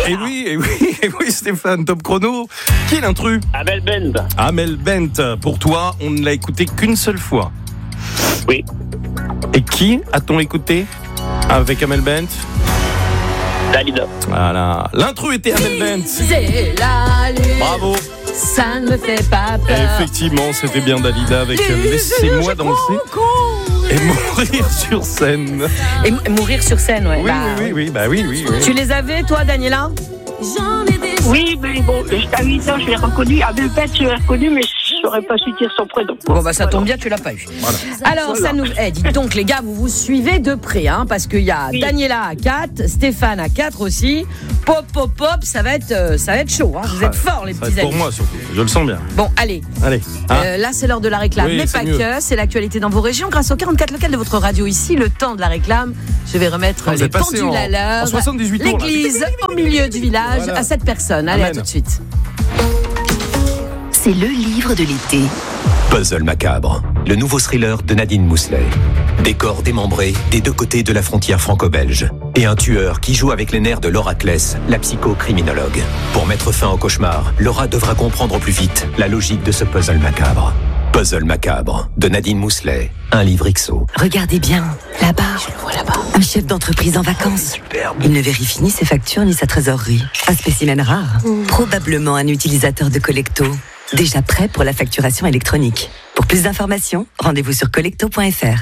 Et oui, Stéphane, top chrono. Qui est l'intrus ? Amel Bent. Amel Bent. Pour toi, on ne l'a écouté qu'une seule fois. Oui. Et qui a-t-on écouté avec Amel Bent ? Dalida. Voilà. L'intrus était Amel Bent. C'est la lune. Bravo. Ça ne me fait pas peur. Effectivement, c'était bien Dalida avec Laissez-moi danser. Et mourir sur scène. Et mourir sur scène, ouais. Oui. Tu les avais, toi, Daniela ? Oui, mais bon, j'étais à 8 ans, je l'ai reconnu. Amel Bent, je l'ai reconnu, mais je ne saurais pas su dire son prénom. Bon, bah ça tombe bien, tu l'as pas eu. Voilà. Alors, ça nous. Dites donc, les gars, vous suivez de près, hein, parce qu'il y a Daniela à 4, Stéphane à 4 aussi. Pop, ça va être chaud. Hein. Vous êtes forts, les Ça va petits être amis. pour moi, surtout. Je le sens bien. Bon, allez. Là, c'est l'heure de la réclame, Oui, mais c'est pas mieux. que. C'est l'actualité dans vos régions. Grâce au 44 local de votre radio ici, le temps de la réclame. Je vais remettre Vous les êtes passé pendules à l'heure. en 78 tours, là. L'église au milieu du village, Voilà. à cette personne. Allez, Amen. à tout de suite. C'est le livre de l'été. Puzzle macabre, le nouveau thriller de Nadine Mousselet. Des corps démembrés des deux côtés de la frontière franco-belge. Et un tueur qui joue avec les nerfs de Laura Kless, la psychocriminologue. Pour mettre fin au cauchemar, Laura devra comprendre au plus vite la logique de ce puzzle macabre. Puzzle macabre, de Nadine Mousselet, un livre XO. Regardez bien, là-bas. Je le vois là-bas. Un chef d'entreprise en vacances. Superbe. Il ne vérifie ni ses factures ni sa trésorerie. Un spécimen rare. Probablement un utilisateur de Collecto. Déjà prêt pour la facturation électronique. Pour plus d'informations, rendez-vous sur collecto.fr.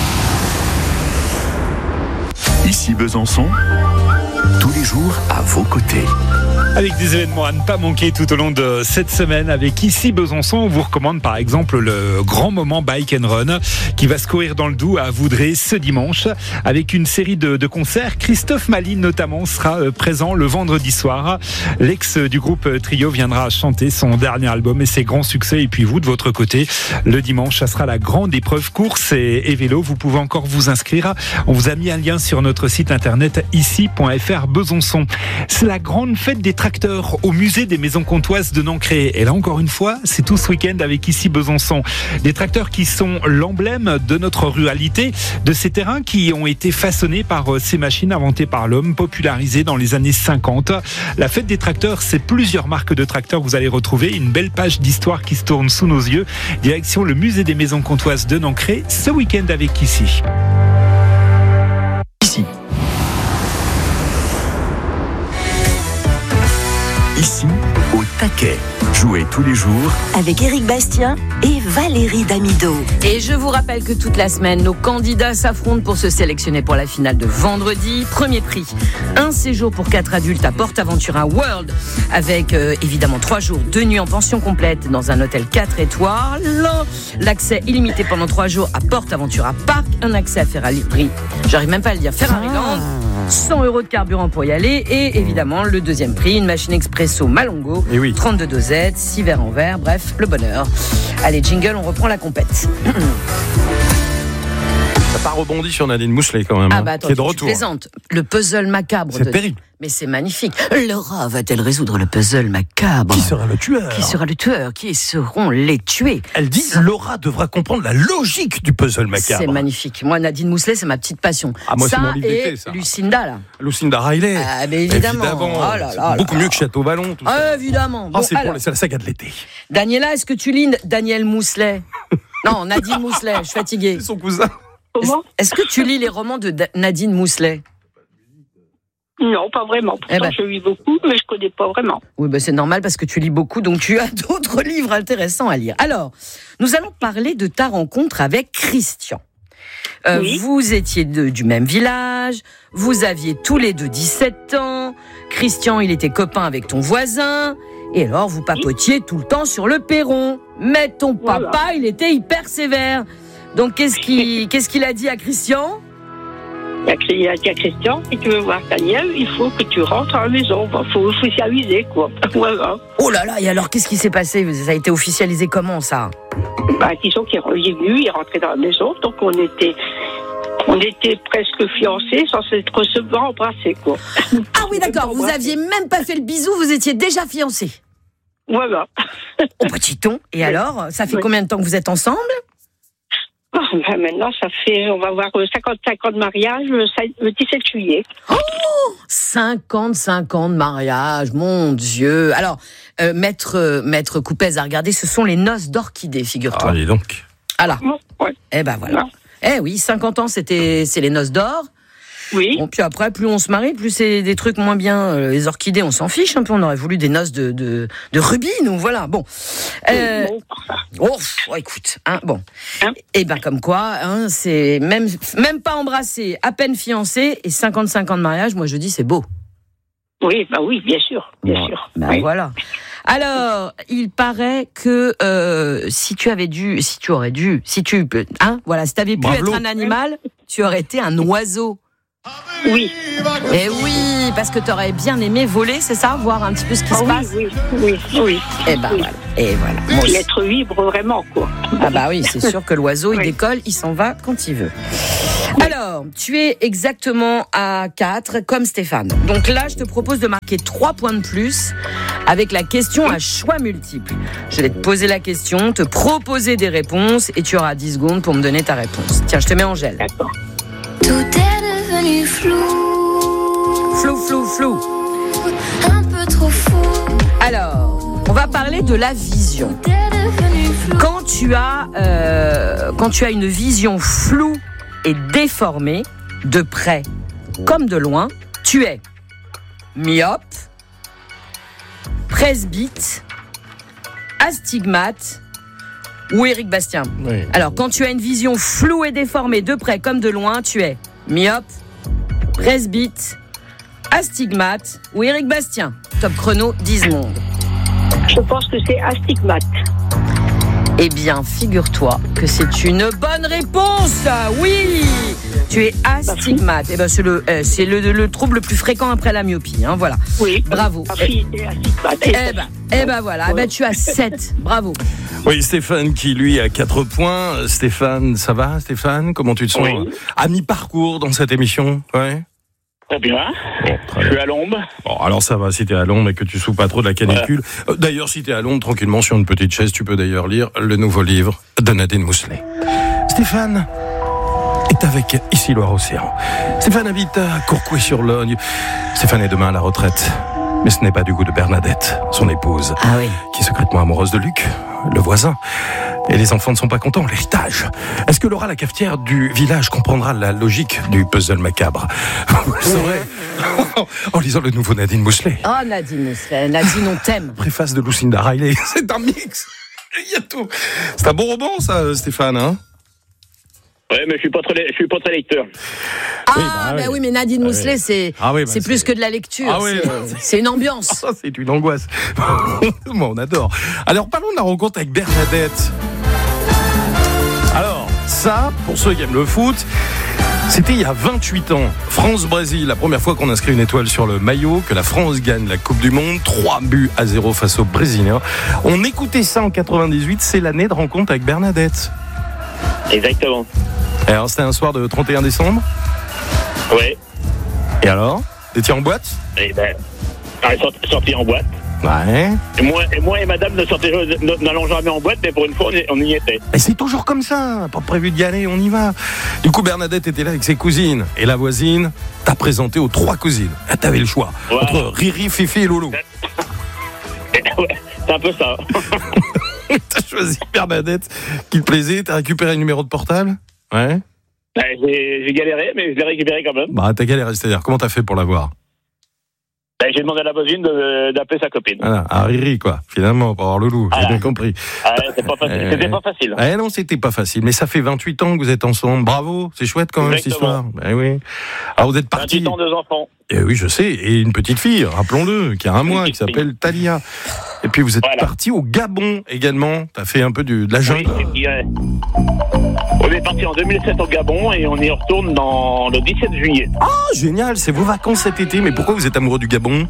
Ici Besançon, tous les jours à vos côtés. Avec des événements à ne pas manquer tout au long de cette semaine. Avec Ici Besançon, on vous recommande par exemple le grand moment Bike and Run qui va se courir dans le Doubs à Voudrez ce dimanche. Avec une série de concerts, Christophe Malines notamment sera présent le vendredi soir. L'ex du groupe Trio viendra chanter son dernier album et ses grands succès. Et puis vous, de votre côté, le dimanche, ça sera la grande épreuve course et vélo. Vous pouvez encore vous inscrire. On vous a mis un lien sur notre site internet ici.fr Besançon. C'est la grande fête des tracteurs au musée des Maisons Comtoises de Nancré. Et là encore une fois, c'est tout ce week-end avec Ici Besançon. Des tracteurs qui sont l'emblème de notre ruralité, de ces terrains qui ont été façonnés par ces machines inventées par l'homme, popularisées dans les années 50. La fête des tracteurs, c'est plusieurs marques de tracteurs. Vous allez retrouver une belle page d'histoire qui se tourne sous nos yeux. Direction le musée des Maisons Comtoises de Nancré, ce week-end avec Ici. Ici, au taquet. Jouez tous les jours Avec Éric Bastien et Valérie Damido. Et je vous rappelle que toute la semaine, nos candidats s'affrontent pour se sélectionner pour la finale de vendredi. Premier prix, un séjour pour 4 adultes à PortAventura World avec évidemment 3 jours, 2 nuits en pension complète dans un hôtel 4 étoiles. L'accès illimité pendant 3 jours à PortAventura Park, un accès à Ferrari, j'arrive même pas à le dire, Ferrari Land. 100 € de carburant pour y aller et évidemment le deuxième prix, une machine expresso Malongo, Et oui. 32 dosettes, 6 verres en verre, bref, le bonheur. Allez, jingle, on reprend la compète. Ça n'a pas rebondi sur Nadine Mousselet quand même, Ah bah attends, qui est de tu retour. plaisantes. Le puzzle macabre. C'est terrible. Mais c'est magnifique. Laura va-t-elle résoudre le puzzle macabre ? Qui sera le tueur ? Qui sera le tueur ? Qui seront les tués ? Elle dit Laura devra comprendre la logique du puzzle macabre. C'est magnifique. Moi, Nadine Mousselet, c'est ma petite passion. Ah, moi, c'est ça mon livre d'été, et ça. Lucinda, là. Lucinda Riley. Ah, mais évidemment. Oh là C'est là beaucoup là mieux là. que Château Vallon. Tout ça. Ah, évidemment. Ah, Bon, c'est, alors, c'est la saga de l'été. Daniela, est-ce que tu lis Daniel Mousselet ? Non, Nadine Mousselet, je suis fatiguée. C'est son cousin. Comment ? Est-ce que tu lis les romans de Nadine Mousselet ? Non, pas vraiment. Pourtant, Eh ben. je lis beaucoup, mais je connais pas vraiment. Oui, ben c'est normal parce que tu lis beaucoup, donc tu as d'autres livres intéressants à lire. Alors, nous allons parler de ta rencontre avec Christian. Oui. Vous étiez du même village, vous aviez tous les deux 17 ans, Christian, il était copain avec ton voisin, et alors vous papotiez tout le temps sur le perron. Mais ton Voilà. papa, il était hyper sévère. Donc, qu'est-ce qu'il a dit à Christian ? Il a dit à Christian, si tu veux voir Daniel, il faut que tu rentres à la maison. Il faut s'aviser, quoi. Voilà. Oh là là, et alors qu'est-ce qui s'est passé ? Ça a été officialisé comment, ça ? Bah, disons qu'il est venu, il est rentré dans la maison, donc on était presque fiancés sans s'être seulement embrassés, quoi. Ah oui, d'accord, vous aviez même pas fait le bisou, vous étiez déjà fiancés. Voilà. Au petit ton. Et alors, ça fait Oui. combien de temps que vous êtes ensemble ? Maintenant, on va avoir 55 ans de mariage le 17 juillet. 55 ans de mariage, mon Dieu. Alors, Maître Coupez a regardé, ce sont les noces d'orchidée, figure-toi. Allez donc. Alors, Ouais. eh ben voilà. Oui, 50 ans, c'est les noces d'or. Oui. Bon, puis après, plus on se marie, plus c'est des trucs moins bien. Les orchidées, on s'en fiche un peu. On aurait voulu des noces de rubis, nous, voilà. Bon. Écoute, bon. Et ben comme quoi, c'est même pas embrassé, à peine fiancé et 55 ans de mariage. Moi, je dis c'est beau. Oui, bien sûr. Oui. Voilà. Alors, il paraît que si tu avais pu être un animal, tu aurais été un oiseau. Oui. Et oui, parce que tu aurais bien aimé voler, c'est ça, voir un petit peu ce qui se passe. Oui. Et voilà. L'être libre vraiment, quoi. Ah bah oui, c'est sûr que l'oiseau, il décolle, il s'en va quand il veut. Alors, tu es exactement à 4, comme Stéphane. Donc là, je te propose de marquer 3 points de plus avec la question à choix multiples. Je vais te poser la question, te proposer des réponses et tu auras 10 secondes pour me donner ta réponse. Tiens, je te mets en gel. D'accord. Tout est devenu flou. Flou. Un peu trop fou. Alors, on va parler de la vision. Tout est devenu flou. Quand tu as une vision floue et déformée, de près comme de loin, tu es myope, presbyte, astigmate ou Éric Bastien. Oui. Alors, quand tu as une vision floue et déformée, de près comme de loin, tu es myope, presbyte, astigmate ou Éric Bastien. Top chrono, 10 secondes. Je pense que c'est astigmate. Eh bien, figure-toi que c'est une bonne réponse. Oui, tu es astigmate. Eh ben, c'est le trouble le plus fréquent après la myopie. Voilà. Oui. Bravo. Ma fille était astigmate. Eh ben voilà. Eh ben, tu as 7. Bravo. Oui, Stéphane qui, lui, a 4 points. Stéphane, ça va, Stéphane? Comment tu te sens à mi-parcours dans cette émission? Ouais. Très bien. Bon, je suis à l'ombre. Bon, alors ça va si t'es à l'ombre et que tu souffres pas trop de la canicule. Ouais. D'ailleurs, si t'es à l'ombre, tranquillement, sur une petite chaise, tu peux d'ailleurs lire le nouveau livre de Nadine Mousselet. Stéphane est avec Ici Loire-Océan. Stéphane habite à Courcouet-sur-Logne. Stéphane est demain à la retraite. Mais ce n'est pas du goût de Bernadette, son épouse, qui est secrètement amoureuse de Luc, le voisin. Et les enfants ne sont pas contents, l'héritage. Est-ce que Laura, la cafetière du village, comprendra la logique du puzzle macabre? Vous le saurez en lisant le nouveau Nadine Mousselet. Oh, Nadine Mousselet. Nadine, on t'aime. Préface de Lucinda Riley. C'est un mix. Il y a tout. C'est un bon roman, ça, Stéphane, hein? Ouais, mais je suis pas très lecteur. Oui, mais Nadine Mousselet, c'est plus que de la lecture. C'est une ambiance. C'est une angoisse. Moi, on adore. Alors, parlons de la rencontre avec Bernadette. Alors, ça, pour ceux qui aiment le foot, c'était il y a 28 ans. France-Brésil, la première fois qu'on inscrit une étoile sur le maillot, que la France gagne la Coupe du Monde, 3-0 face aux Brésiliens. On écoutait ça en 98, c'est l'année de rencontre avec Bernadette. Exactement. Et alors, c'était un soir de 31 décembre? Ouais. Et alors? T'étais en boîte? Eh ben, sorti en boîte. Ouais. Et moi et madame n'allons jamais en boîte, mais pour une fois, on y était. Et c'est toujours comme ça, pas prévu d'y aller, on y va. Du coup, Bernadette était là avec ses cousines. Et la voisine t'a présenté aux 3 cousines. Et t'avais le choix entre Riri, Fifi et Lolo. Ouais, c'est un peu ça. T'as choisi Bernadette qui te plaisait, t'as récupéré le numéro de portable? Ouais. J'ai galéré, mais je l'ai récupéré quand même. Bah, t'as galéré, c'est-à-dire, comment t'as fait pour l'avoir? J'ai demandé à la voisine d'appeler sa copine. Voilà, à Riri, quoi, finalement, pour avoir le loup, j'ai bien compris. C'était pas facile. C'était pas facile. Non, c'était pas facile, mais ça fait 28 ans que vous êtes ensemble. Bravo, c'est chouette quand même, cette histoire. Oui. Alors, vous êtes partis. 28 ans, 2 enfants. Oui, je sais, et une petite fille, rappelons-le, qui a 1 mois, qui s'appelle Thalia. Et puis vous êtes partis au Gabon également. T'as fait un peu de la jungle. Oui, on est parti en 2007 au Gabon et on y retourne le 17 juillet. Ah, génial, c'est vos vacances cet été. Mais pourquoi vous êtes amoureux du Gabon?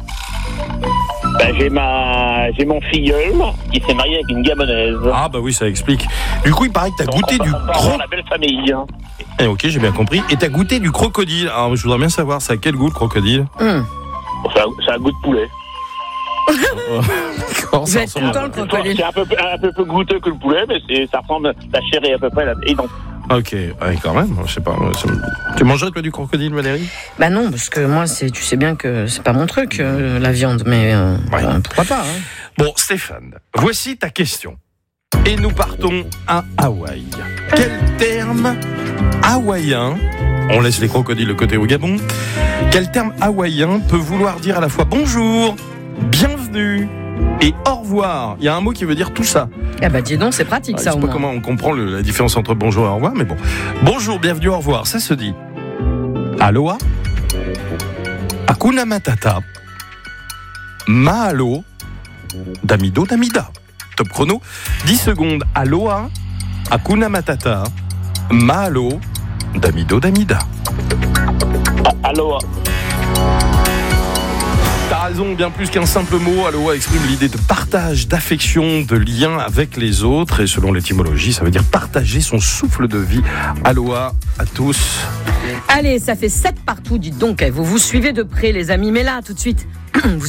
J'ai mon filleul qui s'est marié avec une Gabonaise. Ah bah oui, ça explique. Du coup, il paraît que t'as goûté du la belle famille. Ok, j'ai bien compris. Et t'as goûté du crocodile. Alors, je voudrais bien savoir, ça a quel goût le crocodile? Ça a goût de poulet. Vous êtes content le crocodile? C'est un peu plus goûteux que le poulet, mais ça ressemble, la chair est à peu près identique. Ok, ouais, quand même, je sais pas. Tu mangerais toi du crocodile, Valérie? Bah non, parce que moi, tu sais bien que c'est pas mon truc, la viande, mais pourquoi pas, hein. Bon, Stéphane, voici ta question. Et nous partons à Hawaï. Quel terme hawaïen, on laisse les crocodiles de côté au Gabon, quel terme hawaïen peut vouloir dire à la fois bonjour, bienvenue et au revoir? Il y a un mot qui veut dire tout ça. Ah bah dis donc, c'est pratique ça je au sais pas moins. comment on comprend la différence entre bonjour et au revoir, mais bon. Bonjour, bienvenue, au revoir, ça se dit aloha, hakuna matata, mahalo, damido damida. Top chrono, 10 secondes, aloha, hakuna matata, mahalo, damido damida. Aloha. T'as raison, bien plus qu'un simple mot, aloha exprime l'idée de partage, d'affection, de lien avec les autres, et selon l'étymologie, ça veut dire partager son souffle de vie. Aloha à tous. Allez, ça fait 7 partout, dites donc, vous suivez de près les amis, mais là, tout de suite, vous